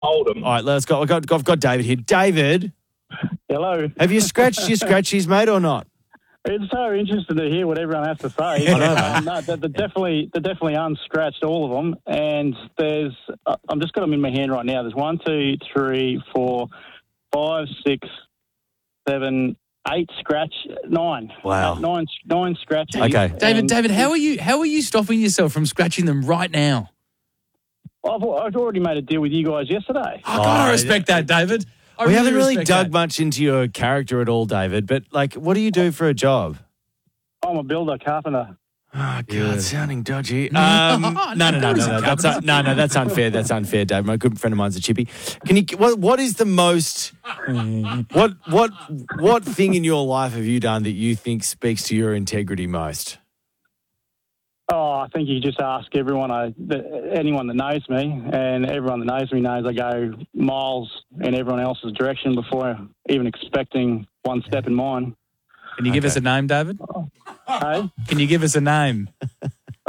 Oldham. All right, let's go. I've got David here. David, Hello. have you scratched your scratchies, mate, or not? It's so interesting to hear what everyone has to say. I know, mate. No, they're definitely unscratched, all of them. And there's, I'm just got them in my hand right now. There's 1, 2, 3, 4, 5, 6, 7, 8 scratch, 9. Wow. Nine scratches. Okay. David, how are you stopping yourself from scratching them right now? I've already made a deal with you guys yesterday. I gotta respect that, David. We haven't really respect dug that. much into your character at all, David, but, like, what do you do for a job? I'm a builder, carpenter. Oh, God, sounding dodgy. No, That's unfair. That's unfair, Dave. My good friend of mine's a chippy. Can you? What is the most? What thing in your life have you done that you think speaks to your integrity most? Oh, I think you just ask anyone that knows me, and everyone that knows me knows I go miles in everyone else's direction before even expecting one step in mine. Can you give us a name, David? Hey? Can you give us a name?